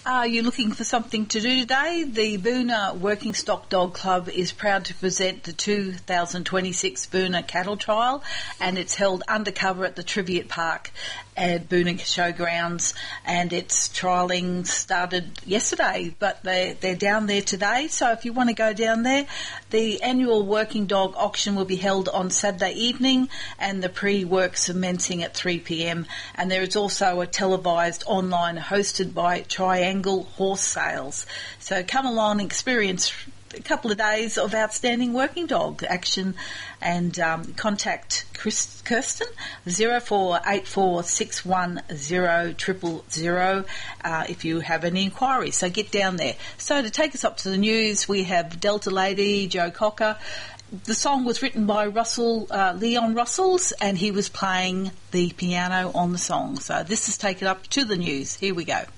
Are you looking for something to do today? The Boona Working Stock Dog Club is proud to present the 2026 Boona Cattle Trial, and it's held undercover at the Triviate Park at Boona Showgrounds, and its trialling started yesterday, but they're down there today. So if you want to go down there, the annual working dog auction will be held on Saturday evening, and the pre-work commencing at 3 p.m. And there is also a televised online hosted by Triangle Horse Sales. So come along and experience a couple of days of outstanding working dog action, and contact Kirsten 0484610000 if you have any inquiries. So get down there. So to take us up to the news, we have Delta Lady, Joe Cocker. The song was written by Leon Russells, and he was playing the piano on the song. So this is taken up to the news. Here we go.